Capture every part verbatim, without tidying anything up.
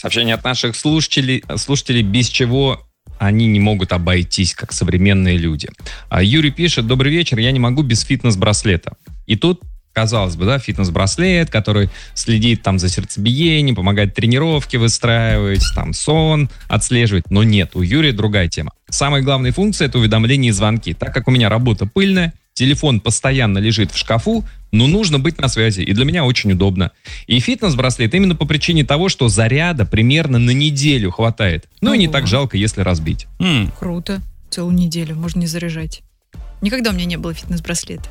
Сообщение от наших слушателей, слушателей, без чего они не могут обойтись, как современные люди. А Юрий пишет: добрый вечер, я не могу без фитнес-браслета. И тут, казалось бы, да, фитнес-браслет, который следит там за сердцебиением, помогает тренировки выстраивать, там сон отслеживать. Но нет, у Юрия другая тема. Самая главная функция — это уведомления и звонки. Так как у меня работа пыльная, телефон постоянно лежит в шкафу, но нужно быть на связи, и для меня очень удобно. И фитнес-браслет именно по причине того, что заряда примерно на неделю хватает. Ну Ого. и не так жалко, если разбить. М. Круто. Целую неделю можно не заряжать. Никогда у меня не было фитнес-браслета.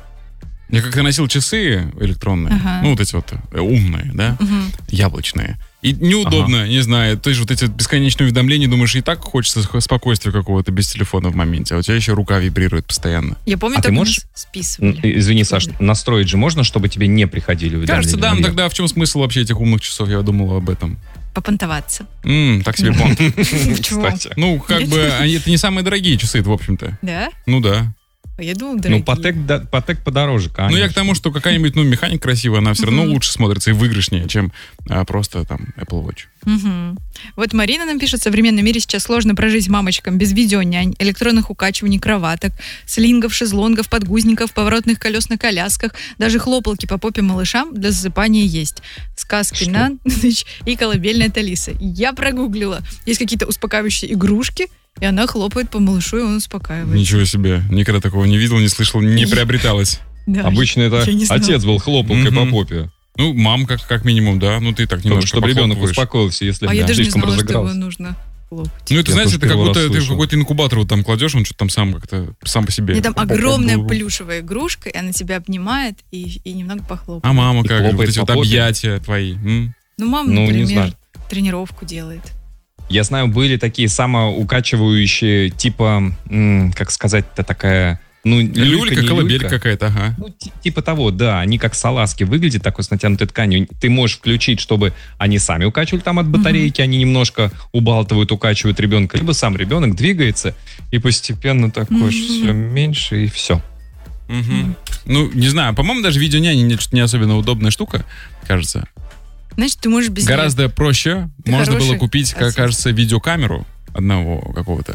Я как-то носил часы электронные, Ага. ну вот эти вот э, умные, да, Мгм. яблочные. И неудобно, не знаю, то есть вот эти бесконечные уведомления, думаешь, и так хочется х- спокойствия какого-то без телефона в моменте, а у тебя еще рука вибрирует постоянно. Я помню, А так ты у можешь- нас списывали. М, Извини, Саш, настроить же можно, чтобы тебе не приходили уведомления? Кажется, да, Ну, но я- тогда в чем смысл вообще этих умных часов, я думал об этом. Попонтоваться. М, так себе понт. Почему? Кстати. Ну, как бы, они- это не самые дорогие часы, в общем-то. Да? Ну да. А я думал, Ну, дорогие. Патек, да, Патек подороже, конечно. Ну, я к тому, что какая-нибудь, ну, механика красивая, она все равно Мгм. лучше смотрится и выигрышнее, чем а, просто там Apple Watch. Мгм. Вот Марина нам пишет: в современном мире сейчас сложно прожить мамочкам без видеонянь, электронных укачиваний кроваток, слингов, шезлонгов, подгузников, поворотных колес на колясках, даже хлопалки по попе малышам для засыпания есть. Сказки Что? на ночь и колыбельная Талиса. Я прогуглила. Есть какие-то успокаивающие игрушки, и она хлопает по малышу, и он успокаивается. Ничего себе. Никогда такого не видел, не слышал, не приобреталось. Да. Обычно это Я не знала. отец был хлопалкой по Мгм. попе. Ну, мам, как, как минимум, да. Ну, ты так Чтобы, немножко чтобы ребенок похлопываешь. успокоился, если А я да, даже не слишком знала, что его разыгрался. нужно хлопать. Ну, это, Я знаете, тоже это как первый будто раз ты в слышал. какой-то инкубатор вот там кладешь, он что-то там сам как-то, сам по себе. И там огромная плюшевая игрушка, и она тебя обнимает и, и немного похлопает. А мама И как? Вот хлопает эти по вот попе. объятия твои. М? Ну, мама, Ну, не например, знаю. тренировку делает. Я знаю, были такие самоукачивающие, типа, м, как сказать-то, такая... Ну, Люлька, не колыбелька люлька. какая-то, ага. Ну, ти- типа того, да, они как салазки выглядят, такой с натянутой тканью. Ты можешь включить, чтобы они сами укачивали там от батарейки, они немножко убалтывают, укачивают ребенка, либо сам ребенок двигается, и постепенно такое Мгм. все меньше, и все. Мгм. Ну, не знаю, по-моему, даже видеоняня не, не особенно удобная штука, кажется. Значит, ты можешь без Гораздо проще. Ты Можно было хороший купить, как отец. кажется, видеокамеру одного какого-то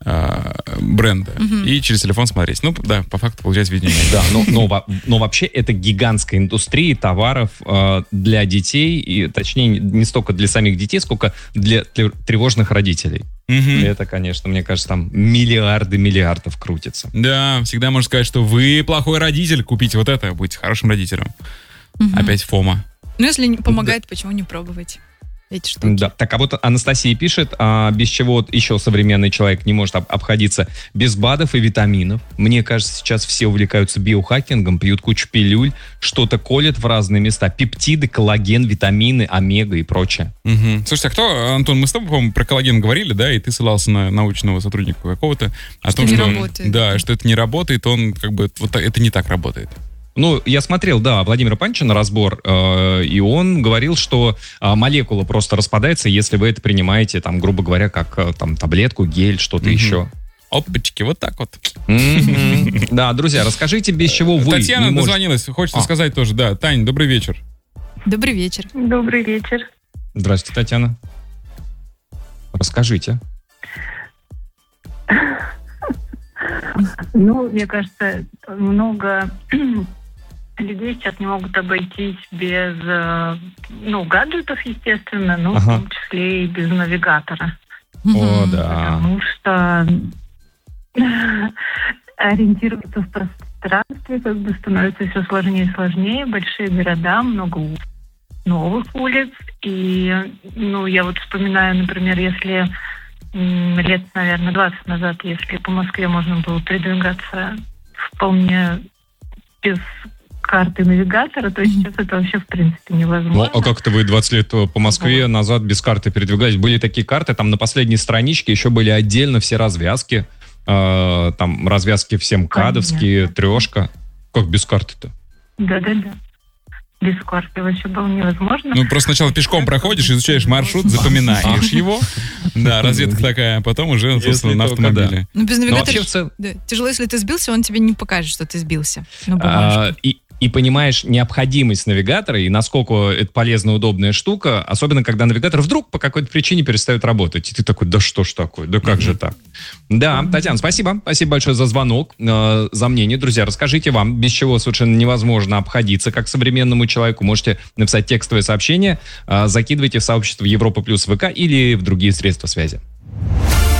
а, бренда Мгм. и через телефон смотреть. Ну, да, по факту получается видеоняня. Да, но, но, во- но вообще это гигантская индустрия товаров э, для детей, и точнее не столько для самих детей, сколько для, для тревожных родителей. И Мгм. это, конечно, мне кажется, там миллиарды миллиардов крутится. Да, всегда можно сказать, что вы плохой родитель, купите вот это, будете хорошим родителем. Мгм. Опять Фома. Ну, если не помогает, почему не пробовать эти штуки? Да. Так, а вот Анастасия пишет, а без чего вот еще современный человек не может об- обходиться без БАДов и витаминов. Мне кажется, сейчас все увлекаются биохакингом, пьют кучу пилюль, что-то колят в разные места. Пептиды, коллаген, витамины, омега и прочее. Мгм. Слушайте, а кто, Антон, мы с тобой, по-моему, про коллаген говорили, да, и ты ссылался на научного сотрудника какого-то, о Что том, не что, работает. да, что это не работает, он как бы, вот так- это не так работает. Ну, я смотрел, да, Владимира Панчина разбор, э, и он говорил, что э, молекула просто распадается, если вы это принимаете, там, грубо говоря, как э, там таблетку, гель, что-то Мгм. еще. Опачки, вот так вот. Мгм. Да, друзья, расскажите, без чего вы Татьяна не можете... дозвонилась, хочется А. сказать тоже, да. Тань, добрый вечер. Добрый вечер. Добрый вечер. Здравствуйте, Татьяна. Расскажите. Ну, мне кажется, много людей сейчас не могут обойтись без, э, ну, гаджетов, естественно, но Ага. в том числе и без навигатора. О, Мгм. да. Потому что ориентироваться в пространстве как бы становится все сложнее и сложнее. Большие города, много у- новых улиц. И, ну, я вот вспоминаю, например, если м, лет, наверное, двадцать назад, если по Москве можно было передвигаться вполне без карты навигатора, то сейчас это вообще в принципе Ну, невозможно. а как-то вы двадцать лет по Москве назад без карты передвигались? Были такие карты, там на последней страничке еще были отдельно все развязки. э, там развязки все МКАДовские, Понятно. трешка. Как без карты-то? Да-да-да. Без карты вообще было невозможно. Ну, просто сначала пешком проходишь, изучаешь маршрут, запоминаешь его. Да, разведка такая, а потом уже, собственно, Если на только да. автомобиле. Ну, без Но навигатора... вообще в целом... Да. Тяжело, если ты сбился, он тебе не покажет, что ты сбился. Ну, А, бумажка. и, и понимаешь необходимость навигатора и насколько это полезная, удобная штука, особенно когда навигатор вдруг по какой-то причине перестает работать. И ты такой, да что ж такое, да как же так? Да, Татьяна, спасибо. Спасибо большое за звонок, э, за мнение. Друзья, расскажите вам, без чего совершенно невозможно обходиться как современному человеку. Можете написать текстовое сообщение, э, закидывайте в сообщество Европа Плюс ВК или в другие средства связи.